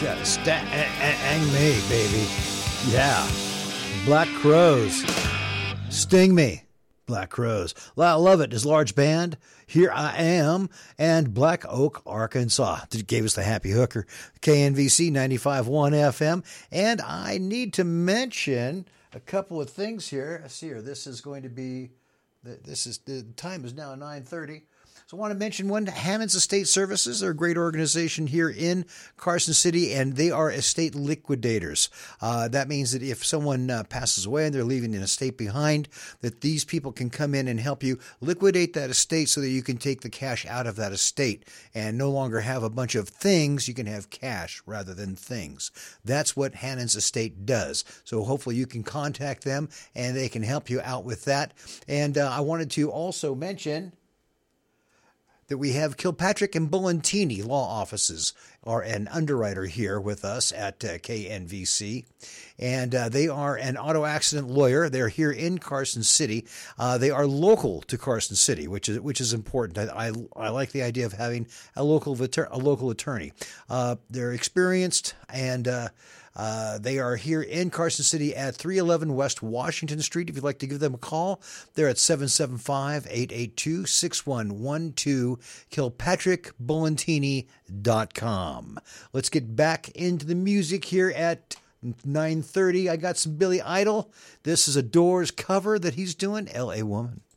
Yeah, stang me, baby. Yeah. Black Crowes. Sting Me. Black Crowes. I love it. His large band, Here I Am, and Black Oak, Arkansas. Gave us the happy hooker. KNVC 95.1 FM. And I need to mention a couple of things here. Let's see here. This is going to be, the time is now 9:30. So I want to mention one, Hammond's Estate Services. They're a great organization here in Carson City, and they are estate liquidators. That means that if someone passes away and they're leaving an estate behind, that these people can come in and help you liquidate that estate so that you can take the cash out of that estate and no longer have a bunch of things. You can have cash rather than things. That's what Hannon's Estate does. So hopefully you can contact them and they can help you out with that. And I wanted to also mention that we have Kilpatrick and Bullantini law offices are an underwriter here with us at KNVC, and they are an auto accident lawyer. They're here in Carson City. They are local to Carson City, which is important. I like the idea of having a local attorney. They're experienced, and they are here in Carson City at 311 West Washington Street. If you'd like to give them a call, they're at 775-882-6112, KilpatrickBullantini.com. Let's get back into the music here at 9:30. I got some Billy Idol. This is a Doors cover that he's doing, L.A. Woman.